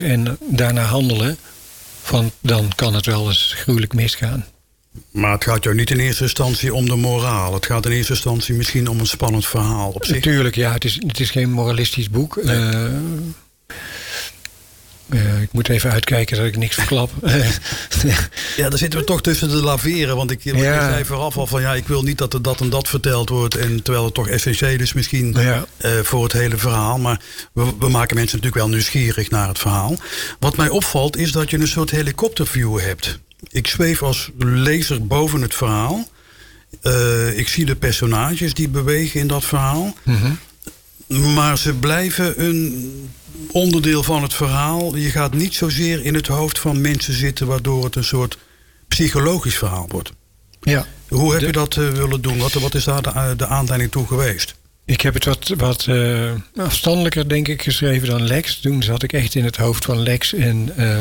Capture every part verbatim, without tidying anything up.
en daarna handelen, van, dan kan het wel eens gruwelijk misgaan. Maar het gaat jou niet in eerste instantie om de moraal. Het gaat in eerste instantie misschien om een spannend verhaal op zich. Natuurlijk, ja. Het is, het is geen moralistisch boek. Nee. Uh, uh, ik moet even uitkijken dat ik niks verklap. Ja, daar zitten we toch tussen de laveren. Want ik, want ja. ik zei vooraf al van ja, ik wil niet dat er dat en dat verteld wordt. En terwijl het toch essentieel is misschien ja. uh, voor het hele verhaal. Maar we, we maken mensen natuurlijk wel nieuwsgierig naar het verhaal. Wat mij opvalt is dat je een soort helikopterview hebt. Ik zweef als lezer boven het verhaal. Uh, ik zie de personages die bewegen in dat verhaal. Mm-hmm. Maar ze blijven een onderdeel van het verhaal. Je gaat niet zozeer in het hoofd van mensen zitten, waardoor het een soort psychologisch verhaal wordt. Ja. Hoe heb de... je dat uh, willen doen? Wat, wat is daar de, de aanleiding toe geweest? Ik heb het wat, wat uh, afstandelijker, denk ik, geschreven dan Lex. Toen zat ik echt in het hoofd van Lex en Uh,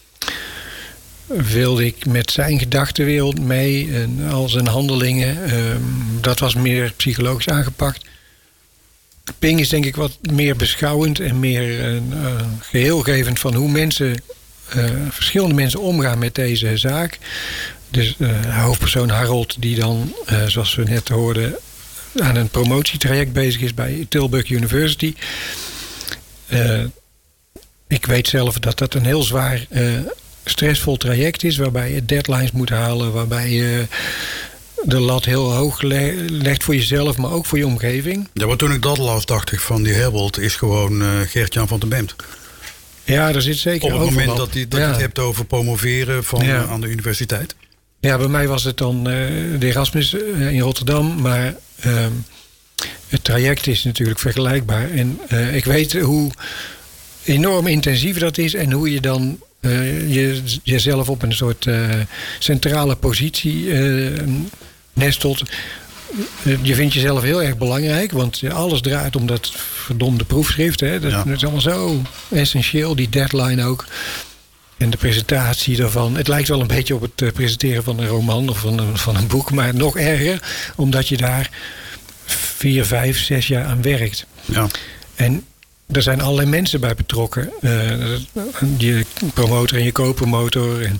wilde ik met zijn gedachtenwereld mee en al zijn handelingen. Um, dat was meer psychologisch aangepakt. Ping is denk ik wat meer beschouwend en meer uh, geheelgevend van hoe mensen, uh, verschillende mensen omgaan met deze zaak. Dus uh, hoofdpersoon Harold, die dan, uh, zoals we net hoorden, aan een promotietraject bezig is bij Tilburg University. Uh, ik weet zelf dat dat een heel zwaar Uh, stressvol traject is, waarbij je deadlines moet halen, waarbij je de lat heel hoog le- legt voor jezelf, maar ook voor je omgeving. Ja, maar toen ik dat las, dacht ik van die Herbold is gewoon uh, Gert-Jan van den Bemt. Ja, daar zit zeker op het moment overal. dat, die, dat ja. je het hebt over promoveren van, ja. uh, aan de universiteit. Ja, bij mij was het dan uh, de Erasmus uh, in Rotterdam, maar uh, het traject is natuurlijk vergelijkbaar. En uh, ik weet hoe enorm intensief dat is en hoe je dan Uh, je, jezelf op een soort uh, centrale positie uh, nestelt. Uh, je vindt jezelf heel erg belangrijk, want alles draait om dat verdomde proefschrift. Hè. Dat, ja. dat is allemaal zo essentieel, die deadline ook. En de presentatie daarvan. Het lijkt wel een beetje op het uh, presenteren van een roman of van een, van een boek, maar nog erger, omdat je daar vier, vijf, zes jaar aan werkt. Ja. En er zijn allerlei mensen bij betrokken. Uh, je promotor en je co-promotor. En,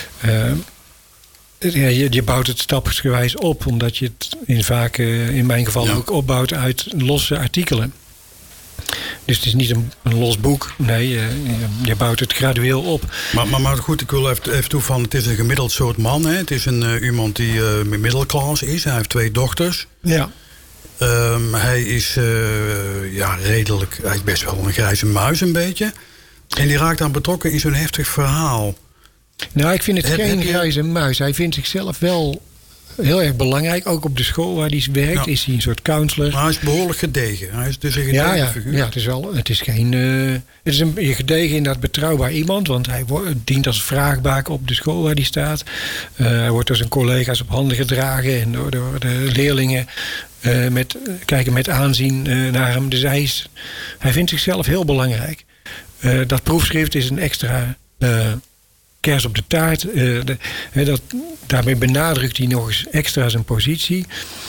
uh, ja, je, je bouwt het stapsgewijs op. Omdat je het in vaak, uh, in mijn geval, ja. ook opbouwt uit losse artikelen. Dus het is niet een, een los boek. Nee, uh, je, je bouwt het gradueel op. Maar, maar, maar goed, ik wil even, even toevallen. Het is een gemiddeld soort man. Hè? Het is een, uh, iemand die uh, middelklas is. Hij heeft twee dochters. Ja. Um, hij is uh, ja, redelijk, hij is best wel een grijze muis een beetje. En die raakt aan betrokken in zo'n heftig verhaal. Nou, ik vind het heb, geen heb je... grijze muis. Hij vindt zichzelf wel heel erg belangrijk. Ook op de school waar hij werkt, ja. is hij een soort counselor. Maar hij is behoorlijk gedegen. Hij is dus een gedegen ja, ja, figuur. Ja, het is wel. Het is geen. Uh, het is een gedegen inderdaad betrouwbaar iemand, want hij wordt, dient als vraagbaak op de school waar hij staat. Uh, hij wordt door zijn collega's op handen gedragen en door, door de leerlingen. Uh, met, kijken met aanzien uh, naar hem. Dus hij, is, hij vindt zichzelf heel belangrijk. Uh, dat proefschrift is een extra uh, kers op de taart. Uh, de, uh, dat, daarmee benadrukt hij nog eens extra zijn positie.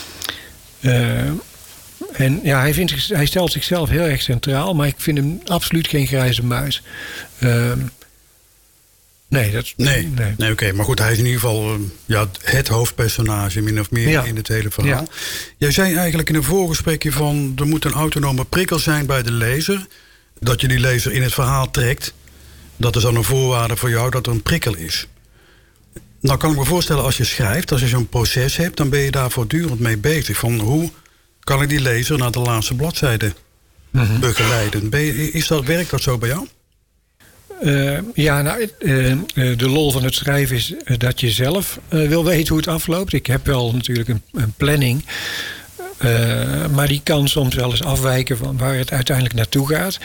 Uh, en ja, hij, vindt, hij stelt zichzelf heel erg centraal, maar ik vind hem absoluut geen grijze muis. Uh, Nee, dat, nee, nee. nee oké. Okay. Maar goed, hij is in ieder geval uh, ja, het hoofdpersonage, min of meer, ja. in het hele verhaal. Ja. Jij zei eigenlijk in een voorgesprekje van, er moet een autonome prikkel zijn bij de lezer. Dat je die lezer in het verhaal trekt. Dat is dan een voorwaarde voor jou dat er een prikkel is. Nou kan ik me voorstellen, als je schrijft, als je zo'n proces hebt, dan ben je daar voortdurend mee bezig. Van hoe kan ik die lezer naar de laatste bladzijde mm-hmm. begeleiden? Ben je, is dat, werkt dat zo bij jou? Uh, ja, nou, uh, uh, de lol van het schrijven is uh, dat je zelf uh, wil weten hoe het afloopt. Ik heb wel natuurlijk een, een planning. Uh, maar die kan soms wel eens afwijken van waar het uiteindelijk naartoe gaat.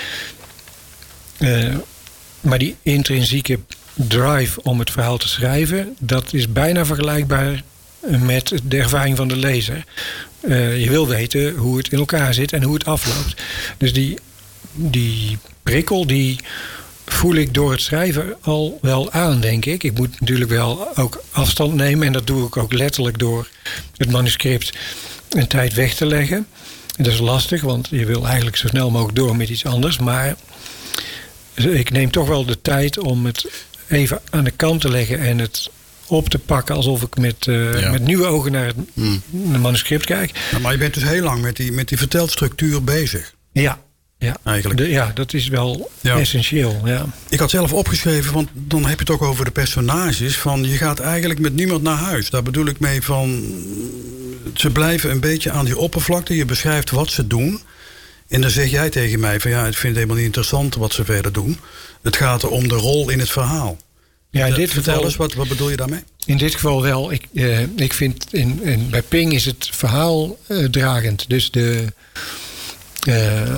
Uh, maar die intrinsieke drive om het verhaal te schrijven, dat is bijna vergelijkbaar met de ervaring van de lezer. Uh, je wil weten hoe het in elkaar zit en hoe het afloopt. Dus die, die prikkel, die voel ik door het schrijven al wel aan, denk ik. Ik moet natuurlijk wel ook afstand nemen. En dat doe ik ook letterlijk door het manuscript een tijd weg te leggen. En dat is lastig, want je wil eigenlijk zo snel mogelijk door met iets anders. Maar ik neem toch wel de tijd om het even aan de kant te leggen en het op te pakken alsof ik met, uh, ja. met nieuwe ogen naar het mm. manuscript kijk. Ja, maar je bent dus heel lang met die, met die vertelstructuur bezig. Ja, ja. Eigenlijk. De, ja, dat is wel ja. essentieel. Ja. Ik had zelf opgeschreven, want dan heb je het ook over de personages. Van je gaat eigenlijk met niemand naar huis. Daar bedoel ik mee van, ze blijven een beetje aan die oppervlakte. Je beschrijft wat ze doen. En dan zeg jij tegen mij van ja, ik vind het helemaal niet interessant wat ze verder doen. Het gaat er om de rol in het verhaal. Ja, in dit Vertel geval, eens, wat, wat bedoel je daarmee? In dit geval wel. Ik, uh, ik vind in, in, bij Ping is het verhaal uh, dragend. Dus de, uh,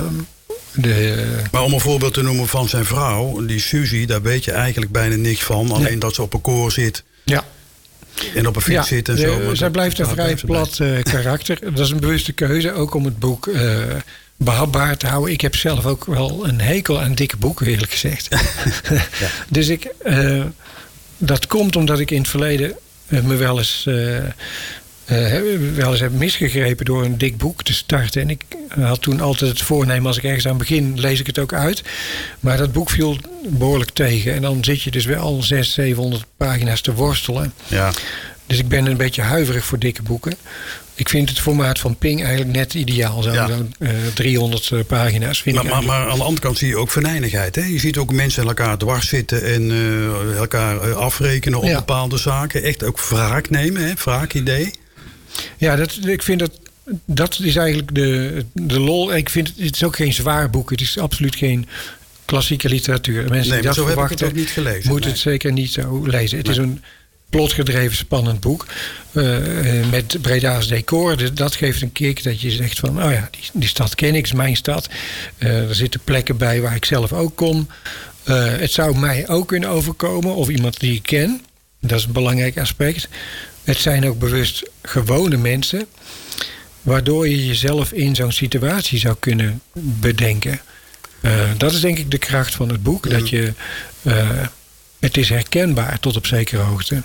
de... Maar om een voorbeeld te noemen van zijn vrouw, die Suzy, daar weet je eigenlijk bijna niks van. Alleen nee. dat ze op een koor zit. Ja. En op een fiets ja, zit en de, zo. Maar zij blijft een vrij plat uh, karakter. Dat is een bewuste keuze, ook om het boek uh, behapbaar te houden. Ik heb zelf ook wel een hekel aan dikke boeken, eerlijk gezegd. ja. Dus ik... Uh, dat komt omdat ik in het verleden uh, me wel eens, uh, uh, wel eens heb misgegrepen door een dik boek te starten. En ik had toen altijd het voornemen, als ik ergens aan begin, lees ik het ook uit. Maar dat boek viel behoorlijk tegen. En dan zit je dus wel al zeshonderd, zevenhonderd pagina's te worstelen. Ja. Dus ik ben een beetje huiverig voor dikke boeken. Ik vind het formaat van Ping eigenlijk net ideaal. Zo, ja. zo uh, driehonderd uh, pagina's. Vind maar, ik maar, maar aan de andere kant zie je ook venijnigheid. Hè? Je ziet ook mensen elkaar dwars zitten en uh, elkaar uh, afrekenen op ja. bepaalde zaken. Echt ook wraak nemen, hè? Wraakidee. Ja, dat, ik vind dat... Dat is eigenlijk de, de lol. Ik vind het, het is ook geen zwaar boek. Het is absoluut geen klassieke literatuur. Mensen nee, die dat zo verwachten, heb ik het ook niet gelezen. Moeten nee. het zeker niet zo lezen. Het nee. is een plotgedreven spannend boek. Uh, met Breda's decor. Dat geeft een kick dat je zegt van... oh ja, die, die stad ken ik, is mijn stad. Uh, er zitten plekken bij waar ik zelf ook kom. Uh, het zou mij ook kunnen overkomen. Of iemand die ik ken. Dat is een belangrijk aspect. Het zijn ook bewust gewone mensen... waardoor je jezelf in zo'n situatie zou kunnen bedenken. Uh, dat is denk ik de kracht van het boek. Mm. Dat je... Uh, het is herkenbaar tot op zekere hoogte.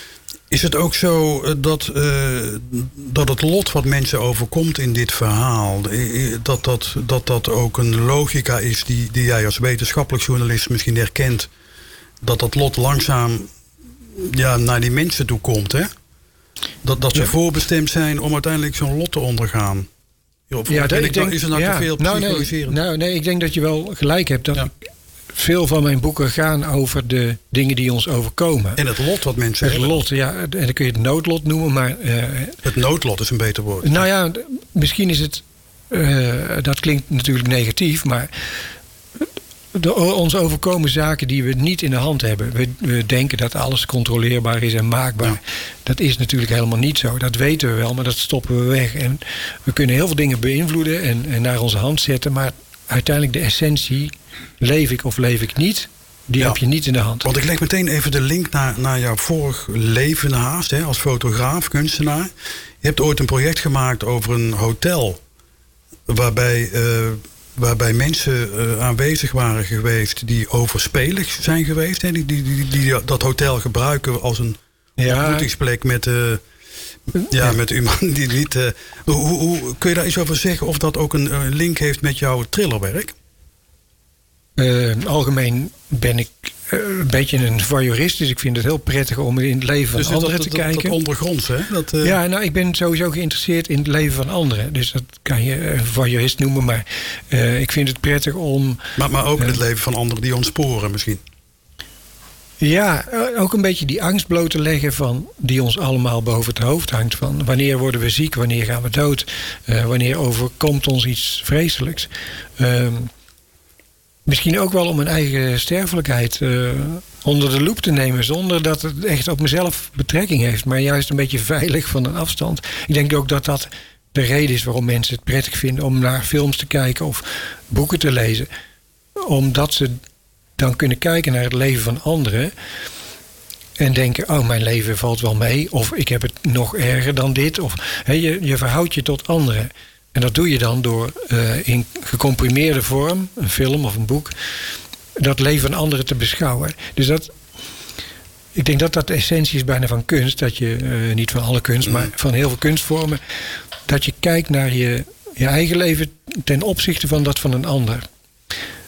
Is het ook zo dat, uh, dat het lot wat mensen overkomt in dit verhaal... dat dat, dat, dat ook een logica is die, die jij als wetenschappelijk journalist misschien herkent... dat dat lot langzaam ja, naar die mensen toe komt, hè? Dat, dat ze ja. voorbestemd zijn om uiteindelijk zo'n lot te ondergaan. Of ja, dat, ik denk, is er nou ja, te veel psychologiseren? Nou, nee, nou, nee, ik denk dat je wel gelijk hebt. Dat ja. ik, veel van mijn boeken gaan over de dingen die ons overkomen. En het lot wat mensen het hebben. Het lot, ja. En dan kun je het noodlot noemen, maar... Uh, het noodlot is een beter woord. Nou ja, misschien is het... Uh, dat klinkt natuurlijk negatief, maar... De, ons overkomen zaken die we niet in de hand hebben. We, we denken dat alles controleerbaar is en maakbaar. Ja. Dat is natuurlijk helemaal niet zo. Dat weten we wel, maar dat stoppen we weg. En we kunnen heel veel dingen beïnvloeden en, en naar onze hand zetten. Maar uiteindelijk de essentie, leef ik of leef ik niet... die ja. heb je niet in de hand. Want ik leg meteen even de link naar, naar jouw vorig leven haast. Hè, als fotograaf, kunstenaar. Je hebt ooit een project gemaakt over een hotel... waarbij... Uh, waarbij mensen uh, aanwezig waren geweest die overspelig zijn geweest. Hè? Die, die, die, die dat hotel gebruiken als een ja. ontmoetingsplek met, uh, ja, ja. met iemand die niet... Uh, hoe, hoe, kun je daar iets over zeggen of dat ook een uh, link heeft met jouw thrillerwerk? Uh, algemeen ben ik uh, een beetje een voyeurist, dus ik vind het heel prettig om in het leven van dus anderen dat, te dat, kijken. Dat ondergronds, hè? Dat, uh... Ja, nou, ik ben sowieso geïnteresseerd in het leven van anderen. Dus dat kan je een voyeurist noemen, maar uh, ik vind het prettig om... Maar, maar ook uh, het leven van anderen die ontsporen misschien? Ja, ook een beetje die angst bloot te leggen van die ons allemaal boven het hoofd hangt. Van wanneer worden we ziek, wanneer gaan we dood, uh, wanneer overkomt ons iets vreselijks. Uh, Misschien ook wel om mijn eigen sterfelijkheid uh, onder de loep te nemen... zonder dat het echt op mezelf betrekking heeft... maar juist een beetje veilig van een afstand. Ik denk ook dat dat de reden is waarom mensen het prettig vinden... om naar films te kijken of boeken te lezen. Omdat ze dan kunnen kijken naar het leven van anderen... en denken, oh, mijn leven valt wel mee... of ik heb het nog erger dan dit. Of, he, je, je verhoudt je tot anderen... En dat doe je dan door uh, in gecomprimeerde vorm, een film of een boek... dat leven van anderen te beschouwen. Dus dat, ik denk dat dat de essentie is bijna van kunst. Dat je, uh, niet van alle kunst, maar van heel veel kunstvormen... dat je kijkt naar je, je eigen leven ten opzichte van dat van een ander.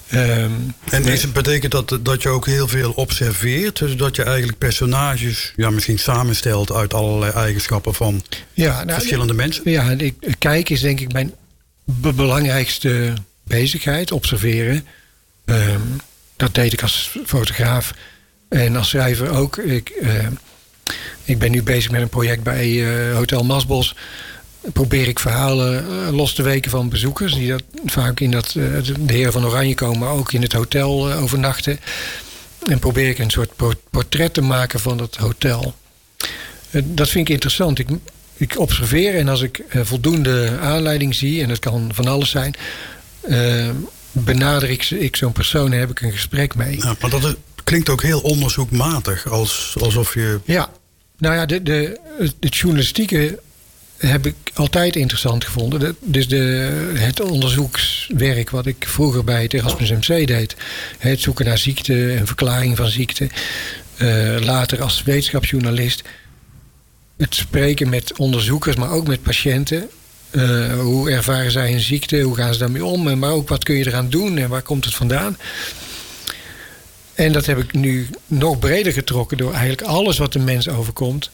Um, en is het betekent dat, dat je ook heel veel observeert? Dus dat je eigenlijk personages ja, misschien samenstelt uit allerlei eigenschappen van ja, nou, verschillende mensen? Ja, ik, kijken is denk ik mijn be- belangrijkste bezigheid, observeren. Um, dat deed ik als fotograaf en als schrijver ook. Ik, uh, ik ben nu bezig met een project bij uh, Hotel Masbos. Probeer ik verhalen uh, los te weken van bezoekers die dat vaak in dat uh, de heren van Oranje komen, maar ook in het hotel uh, overnachten. En probeer ik een soort portret te maken van dat hotel. Uh, dat vind ik interessant. Ik, ik observeer en als ik uh, voldoende aanleiding zie, en dat kan van alles zijn, uh, benader ik, ik zo'n persoon en heb ik een gesprek mee. Ja, maar dat klinkt ook heel onderzoekmatig, als, alsof je... Ja, nou ja, de, de, het journalistieke heb ik altijd interessant gevonden. Dus de, het onderzoekswerk wat ik vroeger bij het Erasmus M C deed. Het zoeken naar ziekte en verklaring van ziekte. Uh, later als wetenschapsjournalist. Het spreken met onderzoekers, maar ook met patiënten. Uh, hoe ervaren zij een ziekte? Hoe gaan ze daarmee om? Maar ook wat kun je eraan doen? En waar komt het vandaan? En dat heb ik nu nog breder getrokken door eigenlijk alles wat de mens overkomt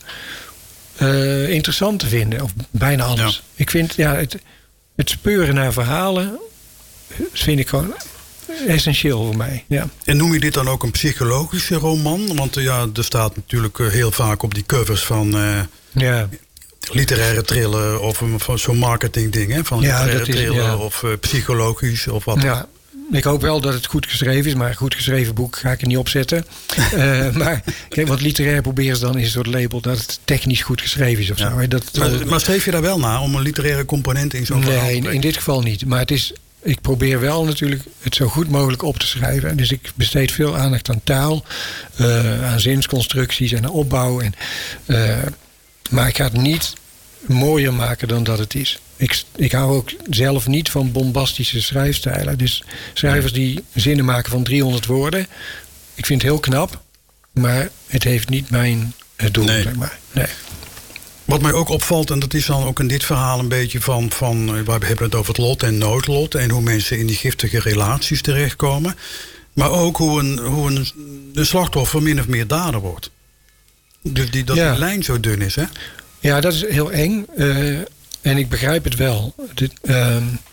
Uh, interessant te vinden, of bijna alles. Ja. Ik vind ja, het, het speuren naar verhalen vind ik gewoon essentieel voor mij. Ja. En noem je dit dan ook een psychologische roman? Want uh, ja, er staat natuurlijk uh, heel vaak op die covers van uh, ja. literaire thriller of um, van zo'n marketingding, hè? Van ja, literaire is, thriller ja. of uh, psychologisch of wat. Ja. Ik hoop wel dat het goed geschreven is, maar een goed geschreven boek ga ik er niet op zetten. uh, maar kijk, wat literair proberen ze dan is een soort label dat het technisch goed geschreven is of ja. zo. Dat, maar, uh, maar streef je daar wel naar om een literaire component in zo'n verhaal te brengen? Nee, in dit geval niet. Maar het is, ik probeer wel natuurlijk het zo goed mogelijk op te schrijven. Dus ik besteed veel aandacht aan taal, uh, aan zinsconstructies en aan opbouw. En, uh, maar ik ga het niet mooier maken dan dat het is. Ik, ik hou ook zelf niet van bombastische schrijfstijlen. Dus schrijvers die zinnen maken van driehonderd woorden. Ik vind het heel knap. Maar het heeft niet mijn doel. Nee. Zeg maar. Nee. Wat mij ook opvalt, en dat is dan ook in dit verhaal een beetje van, van... we hebben het over het lot en noodlot. En hoe mensen in die giftige relaties terechtkomen. Maar ook hoe een, hoe een, een slachtoffer min of meer dader wordt. Dus die, dat ja. die lijn zo dun is, hè? Ja, dat is heel eng. Uh, En ik begrijp het wel. De, uh,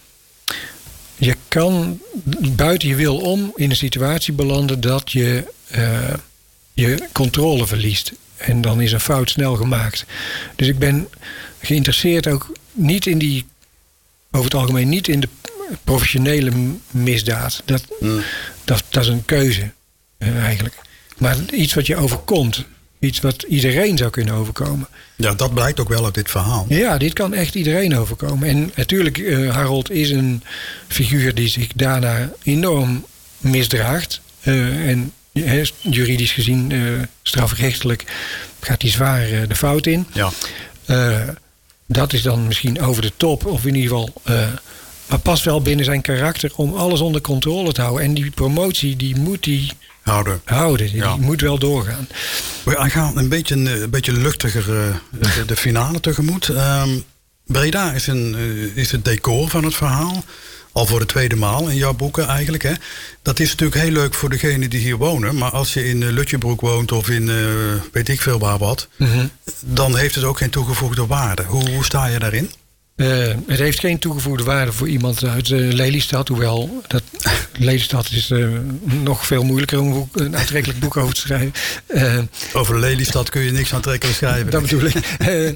je kan buiten je wil om in een situatie belanden dat je uh, je controle verliest. En dan is een fout snel gemaakt. Dus ik ben geïnteresseerd ook niet in die, over het algemeen niet in de professionele misdaad. Dat, mm. dat, dat is een keuze uh, eigenlijk. Maar iets wat je overkomt. Iets wat iedereen zou kunnen overkomen. Ja, dat blijkt ook wel uit dit verhaal. Ja, dit kan echt iedereen overkomen. En natuurlijk, uh, Harold is een figuur die zich daarna enorm misdraagt. Uh, en he, juridisch gezien, uh, strafrechtelijk, gaat hij zwaar uh, de fout in. Ja. Uh, dat is dan misschien over de top. Of in ieder geval... Uh, maar past wel binnen zijn karakter om alles onder controle te houden. En die promotie, die moet hij... Houden. Houden, die ja. moet wel doorgaan. We gaan een beetje, een beetje luchtiger uh, de, de finale tegemoet. Um, Breda is, een, uh, is het decor van het verhaal. Al voor de tweede maal in jouw boeken eigenlijk. Hè. Dat is natuurlijk heel leuk voor degenen die hier wonen. Maar als je in uh, Lutjebroek woont of in uh, weet ik veel waar wat. Mm-hmm. Dan heeft het ook geen toegevoegde waarde. Hoe, hoe sta je daarin? Uh, het heeft geen toegevoegde waarde voor iemand uit uh, Lelystad. Hoewel, dat, Lelystad is uh, nog veel moeilijker om een, boek, een aantrekkelijk boek over te schrijven. Uh, over Lelystad kun je niks aantrekkelijk schrijven. Dat bedoel ik. Uh,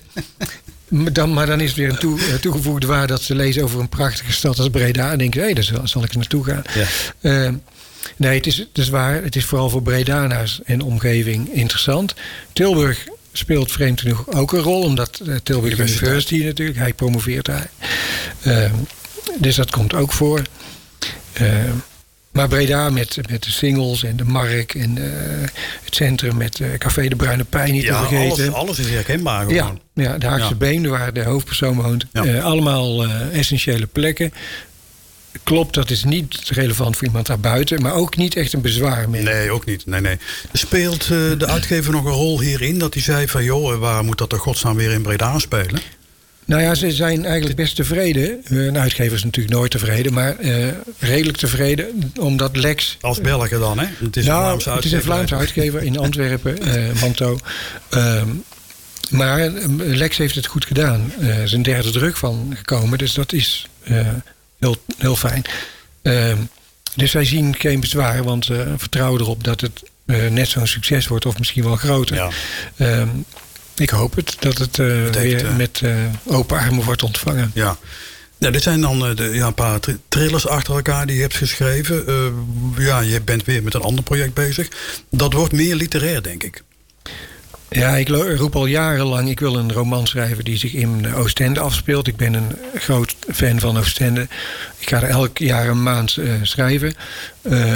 dan, maar dan is het weer een toe, uh, toegevoegde waarde dat ze lezen over een prachtige stad als Breda. En denken, hé, hey, daar zal, zal ik eens naartoe gaan. Ja. Uh, nee, het is, het is waar. Het is vooral voor Bredanaars en omgeving interessant. Tilburg speelt vreemd genoeg ook een rol, omdat uh, Tilburg University natuurlijk, hij promoveert daar. Uh, dus dat komt ook voor. Uh, maar Breda met, met de singles en de Mark en uh, het centrum met uh, Café de Bruine Pijn niet ja, te vergeten. Alles, alles is herkenbaar gewoon. Ja, ja, de Haagse ja. Been, waar de hoofdpersoon woont. Ja. Uh, allemaal uh, essentiële plekken. Klopt, dat is niet relevant voor iemand daarbuiten, maar ook niet echt een bezwaar meer. Nee, ook niet. Nee, nee. Speelt uh, de uitgever nog een rol hierin? Dat hij zei van, joh, waar moet dat de godsnaam weer in Breda spelen? Nou ja, ze zijn eigenlijk best tevreden. Een uitgever is natuurlijk nooit tevreden, maar uh, redelijk tevreden. Omdat Lex... Als Belgen dan, hè? Het is nou, een Vlaamse het is een Vlaamse uitgever in Antwerpen, uh, Manto. Uh, maar uh, Lex heeft het goed gedaan. Er uh, is een derde druk van gekomen, dus dat is uh, heel, heel fijn. Uh, dus wij zien geen bezwaar, want we uh, vertrouwen erop dat het uh, net zo'n succes wordt, of misschien wel groter. Ja. Uh, Ik hoop het, dat het uh, weer uh, met uh, open armen wordt ontvangen. Ja, nou, dit zijn dan uh, de, ja, een paar tr- thrillers achter elkaar die je hebt geschreven. Uh, ja, je bent weer met een ander project bezig. Dat wordt meer literair, denk ik. Ja, ik roep al jarenlang, ik wil een roman schrijven die zich in Oostende afspeelt. Ik ben een groot fan van Oostende. Ik ga er elk jaar een maand uh, schrijven. Uh,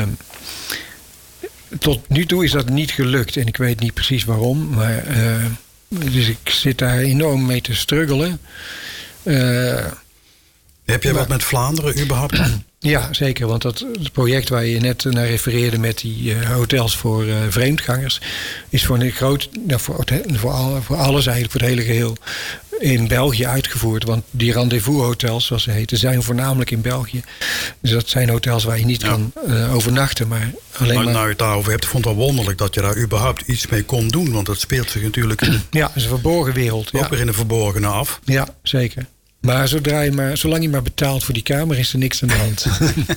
tot nu toe is dat niet gelukt en ik weet niet precies waarom, maar... Uh, Dus ik zit daar enorm mee te struggelen. Uh, Heb jij maar, wat met Vlaanderen überhaupt? Ja, zeker. Want dat het project waar je net naar refereerde met die uh, hotels voor uh, vreemdgangers... is voor een groot, nou, voor, voor, al, voor alles eigenlijk, voor het hele geheel... in België uitgevoerd. Want die rendezvous-hotels, zoals ze heten, zijn voornamelijk in België. Dus dat zijn hotels waar je niet ja. kan uh, overnachten. Maar alleen maar, maar... Nou, je het daarover hebt, ik vond het wel wonderlijk dat je daar überhaupt iets mee kon doen. Want dat speelt zich natuurlijk... In... Ja, het is een verborgen wereld. Ook ja. weer in de verborgene af. Ja, zeker. Maar, zodra je maar zolang je maar betaalt voor die kamer, is er niks aan de hand.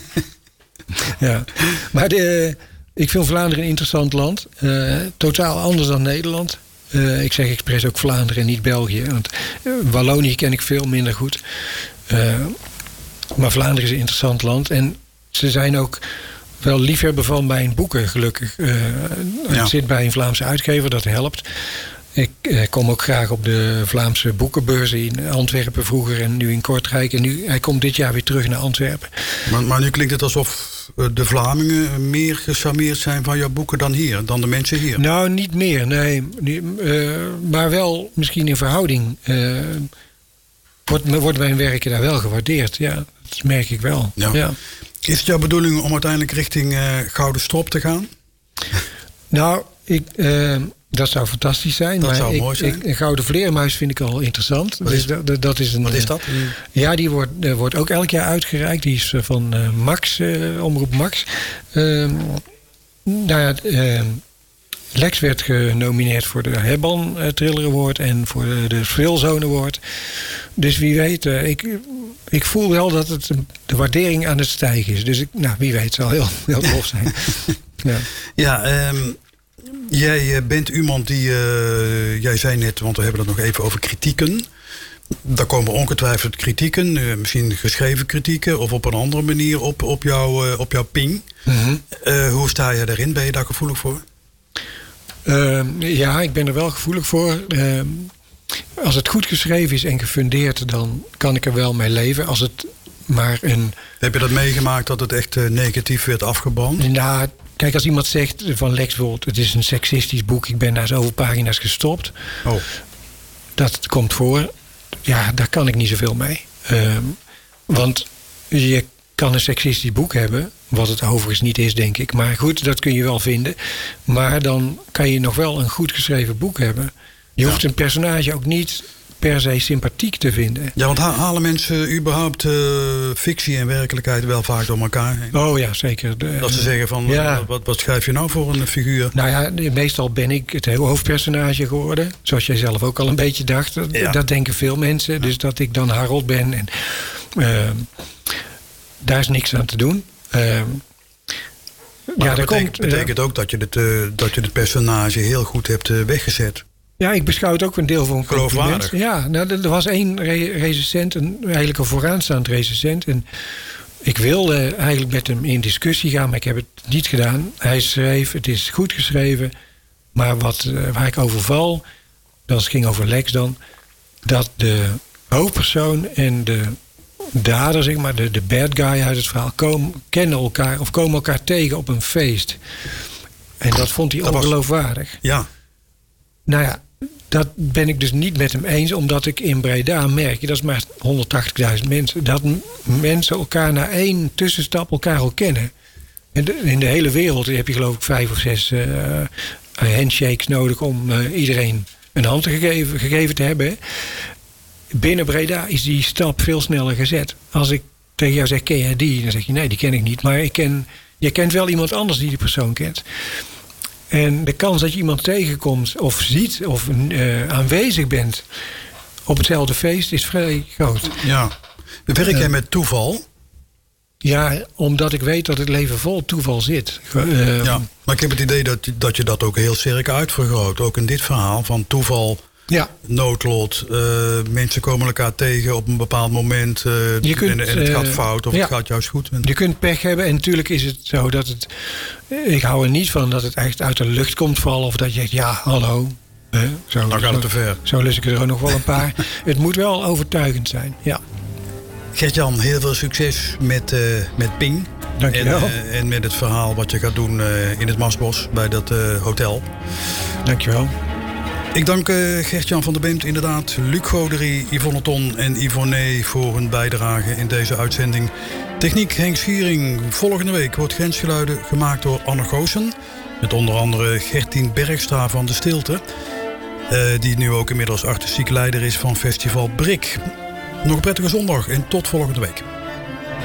ja. Maar de, ik vind Vlaanderen een interessant land. Uh, totaal anders dan Nederland. Uh, ik zeg expres ook Vlaanderen en niet België. Want uh, Wallonië ken ik veel minder goed. Uh, maar Vlaanderen is een interessant land. En ze zijn ook wel liefhebber van mijn boeken, gelukkig. Uh, ja. Ik zit bij een Vlaamse uitgever, dat helpt. Ik uh, kom ook graag op de Vlaamse boekenbeurzen in Antwerpen vroeger en nu in Kortrijk. En nu, hij komt dit jaar weer terug naar Antwerpen. Maar, maar nu klinkt het alsof de Vlamingen meer gecharmeerd zijn van jouw boeken dan hier, dan de mensen hier. Nou, niet meer, nee. Uh, maar wel misschien in verhouding. Uh, wordt, wordt mijn werken daar wel gewaardeerd, ja. Dat merk ik wel. Ja. Ja. Is het jouw bedoeling om uiteindelijk richting uh, Gouden Strop te gaan? Nou, ik... Uh, Dat zou fantastisch zijn. Dat maar zou ik, mooi zijn. Ik, een gouden vleermuis vind ik al interessant. Wat is, dus dat, dat is, een, wat is dat? Ja, die wordt, uh, wordt ook elk jaar uitgereikt. Die is van uh, Max, uh, Omroep Max. Uh, nou ja, uh, Lex werd genomineerd voor de Hebban uh, Thriller Award en voor de, de Speelzone Award. Dus wie weet, uh, ik, ik voel wel dat het de waardering aan het stijgen is. Dus ik, nou, wie weet, het zal heel, heel tof zijn. ja, ja um... Jij bent iemand die, uh, jij zei net, want we hebben het nog even over kritieken. Daar komen ongetwijfeld kritieken, uh, misschien geschreven kritieken of op een andere manier op, op, jou, uh, op jouw ping. Mm-hmm. Uh, hoe sta je daarin? Ben je daar gevoelig voor? Uh, ja, ik ben er wel gevoelig voor. Uh, als het goed geschreven is en gefundeerd, dan kan ik er wel mee leven. Als het maar een... Heb je dat meegemaakt dat het echt uh, negatief werd afgebrand? Nou, kijk, als iemand zegt van Lex bijvoorbeeld, het is een seksistisch boek, ik ben naar zoveel pagina's gestopt. Oh. Dat komt voor. Ja, daar kan ik niet zoveel mee. Uh, want je kan een seksistisch boek hebben, wat het overigens niet is, denk ik. Maar goed, dat kun je wel vinden. Maar dan kan je nog wel een goed geschreven boek hebben. Je hoeft ja. een personage ook niet per se sympathiek te vinden. Ja, want halen mensen überhaupt uh, fictie en werkelijkheid wel vaak door elkaar heen? Oh ja, zeker. De, dat ze zeggen van, ja. wat, wat schrijf je nou voor een figuur? Nou ja, meestal ben ik het hoofdpersonage geworden. Zoals jij zelf ook al een beetje dacht. Ja. Dat denken veel mensen. Ja. Dus dat ik dan Harold ben. En, uh, daar is niks aan te doen. Uh, maar ja, dat betekent, komt, betekent uh, ook dat je, het, uh, dat je het personage heel goed hebt uh, weggezet. Ja, ik beschouw het ook een deel van een compliment. Ja, nou, er was één re- recensent, een, eigenlijk een vooraanstaand recensent. En ik wilde eigenlijk met hem in discussie gaan, maar ik heb het niet gedaan. Hij schreef, het is goed geschreven, maar wat, uh, waar ik over val, dat ging over Lex dan, dat de hoofdpersoon en de dader, zeg maar, de, de bad guy uit het verhaal, komen, kennen elkaar of komen elkaar tegen op een feest. En dat vond hij dat ongeloofwaardig. Was, ja. Nou ja, dat ben ik dus niet met hem eens, omdat ik in Breda merk, dat is maar honderdtachtigduizend mensen, dat m- mensen elkaar na één tussenstap elkaar al kennen. In de, in de hele wereld heb je geloof ik vijf of zes uh, handshakes nodig om uh, iedereen een hand gegeven, gegeven te hebben. binnen Breda is die stap veel sneller gezet. Als ik tegen jou zeg, ken jij die? Dan zeg je, nee, die ken ik niet. Maar ik ken, je kent wel iemand anders die die persoon kent. En de kans dat je iemand tegenkomt of ziet of uh, aanwezig bent op hetzelfde feest is vrij groot. Ja. Werk jij uh, met toeval? Ja, omdat ik weet dat het leven vol toeval zit. Uh, ja, maar ik heb het idee dat, dat je dat ook heel sterk uitvergroot. Ook in dit verhaal van toeval, ja. noodlot. Uh, mensen komen elkaar tegen op een bepaald moment. Uh, je kunt, en, en het gaat fout of ja, het gaat juist goed. Je kunt pech hebben en natuurlijk is het zo dat het... Ik hou er niet van dat het echt uit de lucht komt vallen. Of dat je zegt, ja, hallo. Uh, zo, Dan gaat het te ver. Zo lus ik er ook nog wel een paar. Het moet wel overtuigend zijn, ja. Gert-Jan, heel veel succes met, uh, met Ping. Dank je wel. En, uh, en met het verhaal wat je gaat doen uh, in het Mastbos bij dat uh, hotel. Dank je wel. Ik dank uh, Gert-Jan van der Beemt, inderdaad. Luc Goderie, Yvonne Ton en Yvonne voor hun bijdrage in deze uitzending. Techniek Henk Schiering. Volgende week wordt Grensgeluiden gemaakt door Anne Goossen. Met onder andere Gertien Bergstra van de Stilte. Uh, die nu ook inmiddels artistiek leider is van Festival Brik. Nog een prettige zondag en tot volgende week.